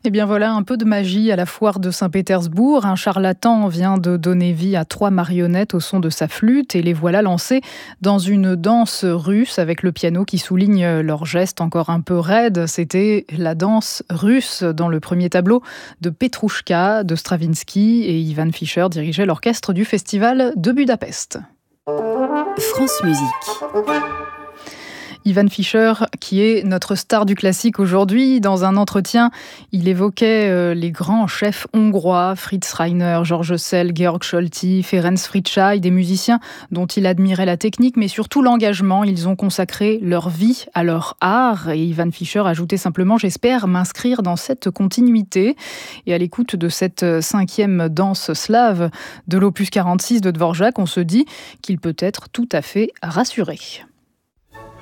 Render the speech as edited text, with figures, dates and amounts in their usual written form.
Eh bien voilà, un peu de magie à la foire de Saint-Pétersbourg. Un charlatan vient de donner vie à 3 marionnettes au son de sa flûte et les voilà lancées dans une danse russe avec le piano qui souligne leurs gestes encore un peu raides. C'était la danse russe dans le premier tableau de Petrouchka de Stravinsky, et Ivan Fischer dirigeait l'orchestre du festival de Budapest. France Musique. Ivan Fischer, qui est notre star du classique aujourd'hui, dans un entretien, il évoquait les grands chefs hongrois, Fritz Reiner, George Szell, Georg Solti, Ferenc Fricsay, des musiciens dont il admirait la technique, mais surtout l'engagement. Ils ont consacré leur vie à leur art. Et Ivan Fischer ajoutait simplement « J'espère m'inscrire dans cette continuité ». Et à l'écoute de cette 5e danse slave de l'opus 46 de Dvorak, on se dit qu'il peut être tout à fait rassuré.